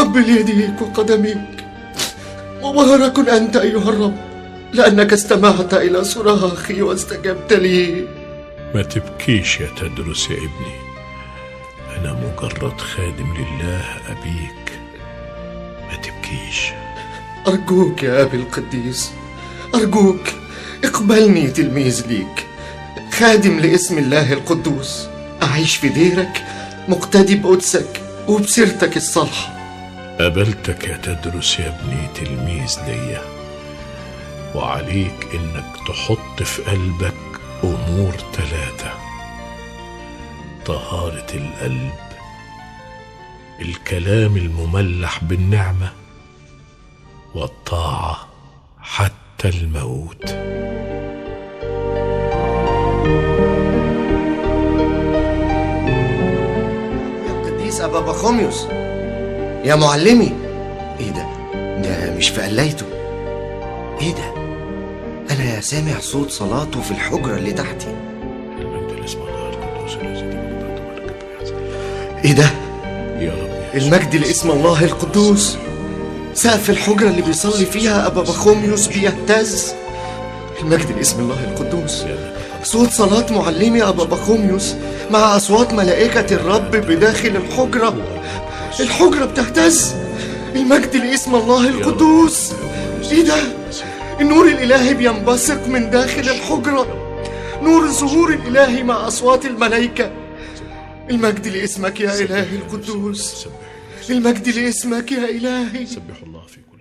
أقبل يديك وقدميك. مبارك أنت أيها الرب، لأنك استمعت إلى صراخي واستجبت لي. ما تبكيش يا تدرس يا ابني، أنا مجرد خادم لله أبيك، ما تبكيش. أرجوك يا أبي القديس، أرجوك اقبلني تلميذ ليك، خادم لاسم الله القدوس، أعيش في ديرك مقتدي بقدسك وبسيرتك الصالحة. قبلتك يا تدرس يا ابني تلميذ ليا، وعليك إنك تحط في قلبك أمور 3: طهارة القلب، الكلام المملح بالنعمة، والطاعة حتى الموت. يا القديس أبا بخوميوس، يا معلمي. إيه ده مش في قلايته؟ إيه ده؟ أنا سامع صوت صلاته في الحجرة اللي تحتي. إيه ده؟ يا رب، المجد لاسم الله القدوس. سقف الحجرة اللي بيصلي فيها أبا بخوميوس بيهتز. المجد لاسم الله القدوس. صوت صلاة معلمي أبا بخوميوس مع أصوات ملائكة الرب بداخل الحجرة. الحجرة بتهتز. المجد لاسم الله القدوس. إيه ده؟ النور الإلهي بينبثق من داخل الحجرة، نور الظهور الإلهي مع أصوات الملائكة. المجد لاسمك يا إلهي القدوس، المجد لاسمك يا إلهي. سبح الله فيكم.